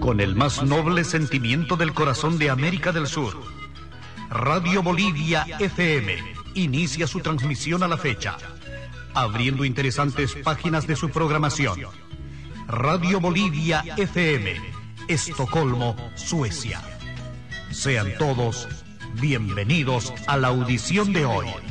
Con el más noble sentimiento del corazón de América del Sur, Radio Bolivia FM inicia su transmisión a la fecha, abriendo interesantes páginas de su programación. Radio Bolivia FM, Estocolmo, Suecia. Sean todos bienvenidos a la audición de hoy.